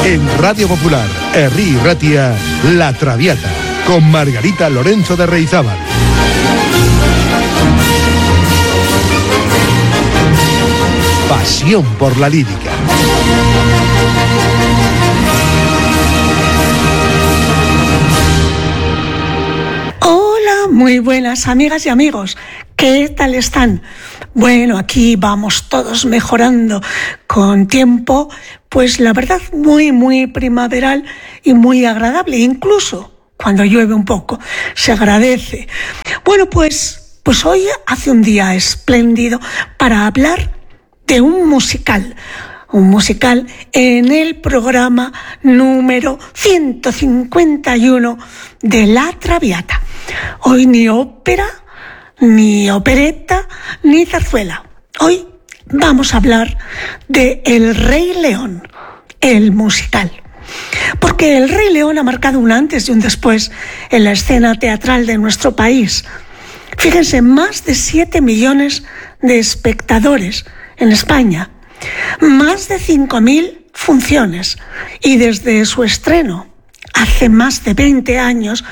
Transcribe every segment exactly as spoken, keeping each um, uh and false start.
En Radio Popular, Herri Ratia, La Traviata, con Margarita Lorenzo de Reizábal. Pasión por la lírica. Hola, muy buenas amigas y amigos. ¿Qué tal están? Bueno, aquí vamos todos mejorando con tiempo, pues la verdad muy, muy primaveral y muy agradable, incluso cuando llueve un poco, se agradece. Bueno, pues, pues hoy hace un día espléndido para hablar de un musical, un musical en el programa número ciento cincuenta y uno de La Traviata. Hoy ni ópera, ni opereta, ni zarzuela. Hoy vamos a hablar de El Rey León, el musical. Porque El Rey León ha marcado un antes y un después en la escena teatral de nuestro país. Fíjense, más de siete millones de espectadores en España, más de cinco mil funciones, y desde su estreno hace más de veinte años,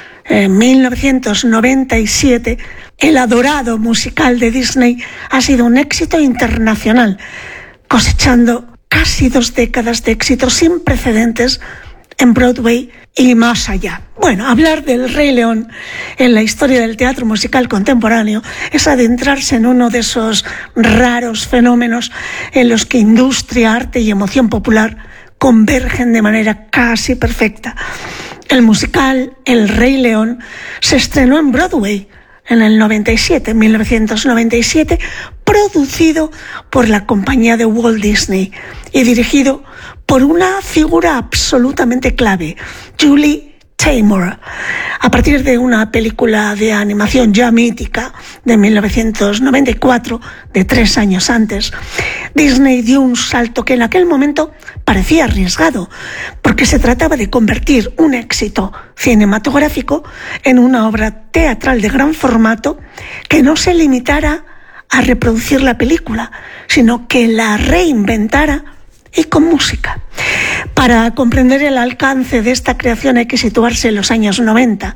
en mil novecientos noventa y siete, el adorado musical de Disney ha sido un éxito internacional, cosechando casi dos décadas de éxitos sin precedentes en Broadway y más allá. Bueno, hablar del Rey León en la historia del teatro musical contemporáneo es adentrarse en uno de esos raros fenómenos en los que industria, arte y emoción popular convergen de manera casi perfecta. El musical El Rey León se estrenó en Broadway en el noventa y siete, mil novecientos noventa y siete, producido por la compañía de Walt Disney y dirigido por una figura absolutamente clave, Julie Taymor. A partir de una película de animación ya mítica de mil novecientos noventa y cuatro, de tres años antes, Disney dio un salto que en aquel momento parecía arriesgado, porque se trataba de convertir un éxito cinematográfico en una obra teatral de gran formato que no se limitara a reproducir la película, sino que la reinventara y con música. Para comprender el alcance de esta creación hay que situarse en los años noventa,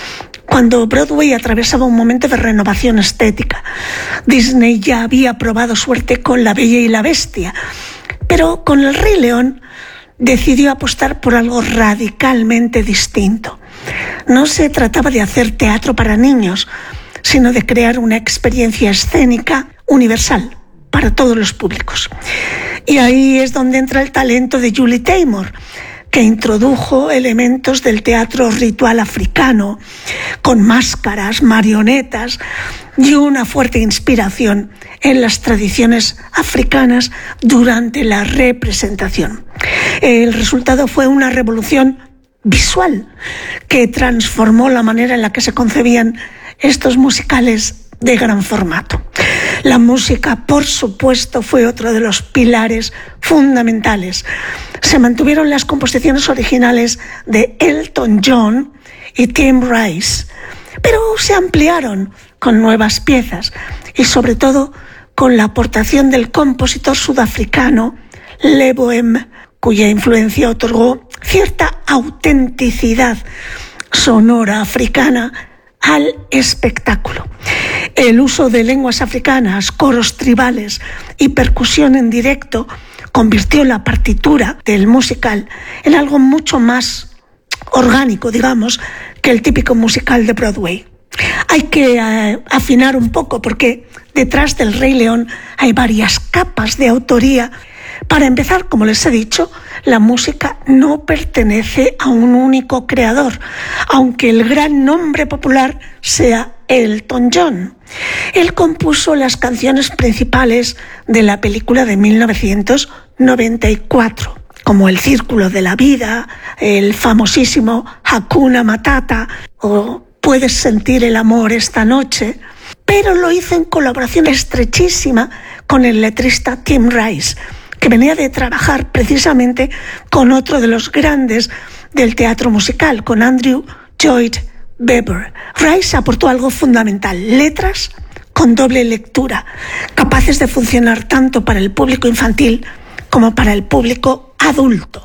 cuando Broadway atravesaba un momento de renovación estética. Disney ya había probado suerte con La Bella y la Bestia, pero con El Rey León decidió apostar por algo radicalmente distinto. No se trataba de hacer teatro para niños, sino de crear una experiencia escénica universal para todos los públicos. Y ahí es donde entra el talento de Julie Taymor, que introdujo elementos del teatro ritual africano, con máscaras, marionetas y una fuerte inspiración en las tradiciones africanas durante la representación. El resultado fue una revolución visual que transformó la manera en la que se concebían estos musicales de gran formato. La música, por supuesto, fue otro de los pilares fundamentales. Se mantuvieron las composiciones originales de Elton John y Tim Rice, pero se ampliaron con nuevas piezas y sobre todo con la aportación del compositor sudafricano Le Boem, cuya influencia otorgó cierta autenticidad sonora africana al espectáculo. El uso de lenguas africanas, coros tribales y percusión en directo convirtió la partitura del musical en algo mucho más orgánico, digamos, que el típico musical de Broadway. Hay que eh, afinar un poco porque detrás del Rey León hay varias capas de autoría. Para empezar, como les he dicho, la música no pertenece a un único creador, aunque el gran nombre popular sea Elton John. Él compuso las canciones principales de la película de mil novecientos noventa y cuatro, como El Círculo de la Vida, el famosísimo Hakuna Matata o Puedes sentir el amor esta noche, pero lo hizo en colaboración estrechísima con el letrista Tim Rice, que venía de trabajar precisamente con otro de los grandes del teatro musical, con Andrew Lloyd Webber. Rice aportó algo fundamental: letras con doble lectura, capaces de funcionar tanto para el público infantil como para el público adulto.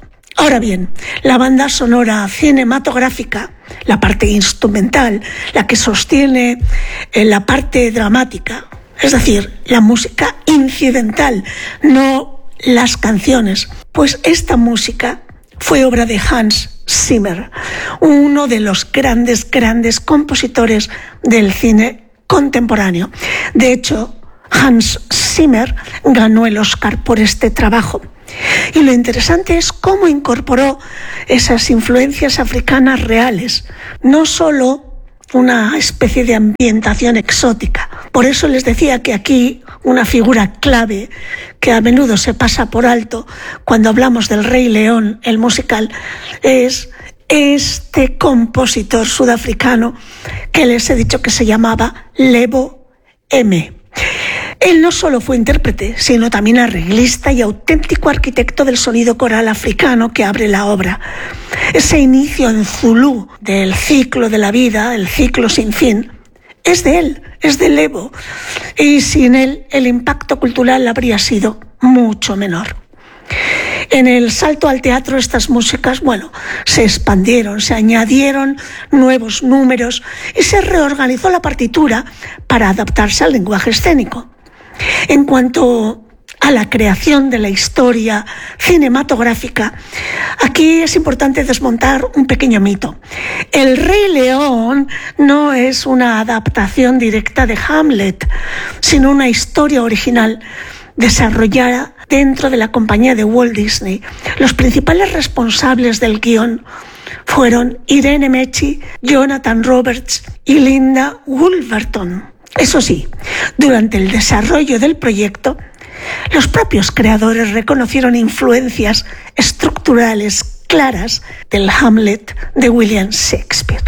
Ahora bien, la banda sonora cinematográfica, la parte instrumental, la que sostiene la parte dramática, es decir, la música incidental, no las canciones, pues esta música fue obra de Hans Zimmer, uno de los grandes, grandes compositores del cine contemporáneo. De hecho, Hans Zimmer ganó el Oscar por este trabajo. Y lo interesante es cómo incorporó esas influencias africanas reales, no solo una especie de ambientación exótica. Por eso les decía que aquí una figura clave que a menudo se pasa por alto cuando hablamos del Rey León, el musical, es este compositor sudafricano que les he dicho que se llamaba Lebo M. Él no solo fue intérprete, sino también arreglista y auténtico arquitecto del sonido coral africano que abre la obra. Ese inicio en zulú del ciclo de la vida, el ciclo sin fin, es de él, es de Lebo, y sin él el impacto cultural habría sido mucho menor. En el salto al teatro estas músicas, bueno, se expandieron, se añadieron nuevos números y se reorganizó la partitura para adaptarse al lenguaje escénico. En cuanto a la creación de la historia cinematográfica, aquí es importante desmontar un pequeño mito. El Rey León no es una adaptación directa de Hamlet, sino una historia original desarrollada dentro de la compañía de Walt Disney. Los principales responsables del guión fueron Irene Mecci, Jonathan Roberts y Linda Wolverton. Eso sí, durante el desarrollo del proyecto, los propios creadores reconocieron influencias estructurales claras del Hamlet de William Shakespeare.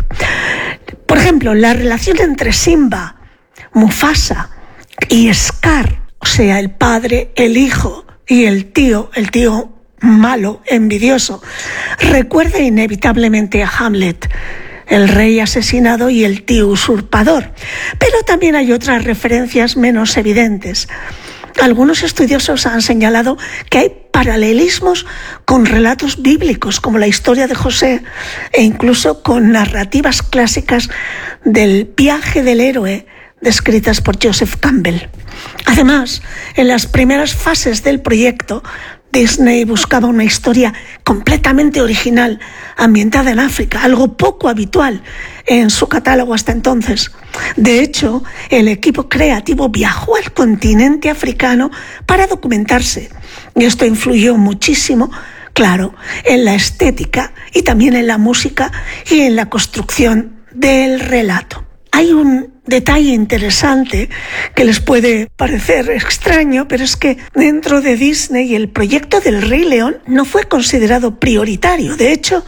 Por ejemplo, la relación entre Simba, Mufasa y Scar, o sea, el padre, el hijo y el tío, el tío malo, envidioso, recuerda inevitablemente a Hamlet, el rey asesinado y el tío usurpador. Pero también hay otras referencias menos evidentes. Algunos estudiosos han señalado que hay paralelismos con relatos bíblicos, como la historia de José, e incluso con narrativas clásicas del viaje del héroe, descritas por Joseph Campbell. Además, en las primeras fases del proyecto, Disney buscaba una historia completamente original, ambientada en África, algo poco habitual en su catálogo hasta entonces. De hecho, el equipo creativo viajó al continente africano para documentarse, y esto influyó muchísimo, claro, en la estética y también en la música y en la construcción del relato. Hay un detalle interesante que les puede parecer extraño, pero es que dentro de Disney el proyecto del Rey León no fue considerado prioritario. De hecho,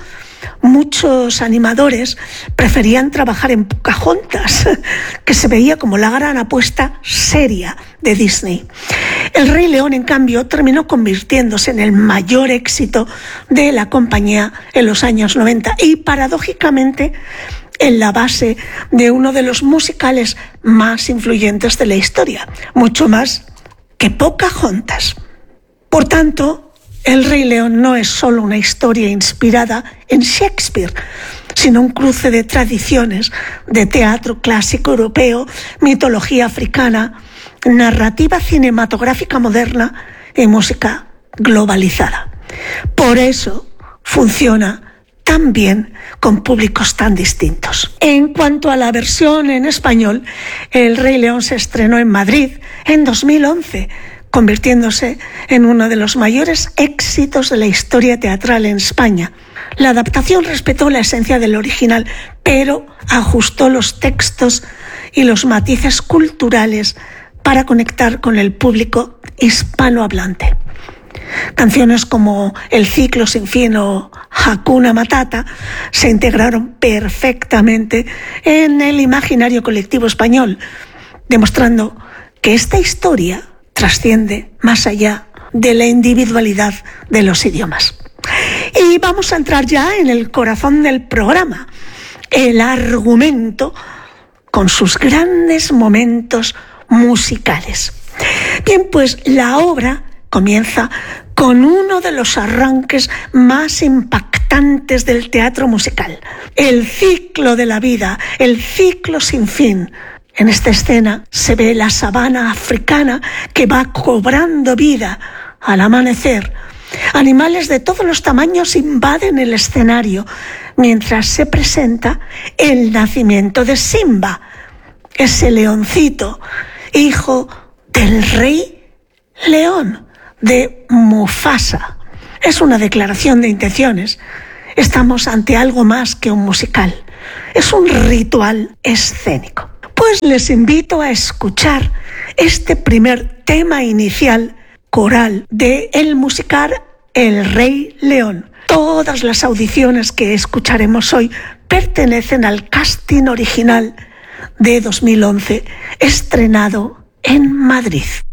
muchos animadores preferían trabajar en Pocahontas, que se veía como la gran apuesta seria de Disney. El Rey León, en cambio, terminó convirtiéndose en el mayor éxito de la compañía en los años noventa y, paradójicamente, en la base de uno de los musicales más influyentes de la historia, mucho más que Pocahontas. Por tanto, El Rey León no es solo una historia inspirada en Shakespeare, sino un cruce de tradiciones de teatro clásico europeo, mitología africana, narrativa cinematográfica moderna y música globalizada. Por eso funciona tan bien con públicos tan distintos. En cuanto a la versión en español, El Rey León se estrenó en Madrid en dos mil once, convirtiéndose en uno de los mayores éxitos de la historia teatral en España. La adaptación respetó la esencia del original, pero ajustó los textos y los matices culturales para conectar con el público hispanohablante. Canciones como El ciclo sin fin o Hakuna Matata se integraron perfectamente en el imaginario colectivo español, demostrando que esta historia trasciende más allá de la individualidad de los idiomas. Y vamos a entrar ya en el corazón del programa, el argumento con sus grandes momentos musicales. Bien, pues la obra comienza con uno de los arranques más impactantes del teatro musical, el ciclo de la vida, el ciclo sin fin. En esta escena se ve la sabana africana que va cobrando vida al amanecer. Animales de todos los tamaños invaden el escenario mientras se presenta el nacimiento de Simba, ese leoncito, hijo del rey león, de Mufasa. Es una declaración de intenciones. Estamos ante algo más que un musical. Es un ritual escénico. Pues les invito a escuchar este primer tema inicial coral de el musical El Rey León. Todas las audiciones que escucharemos hoy pertenecen al casting original de dos mil once, estrenado en Madrid.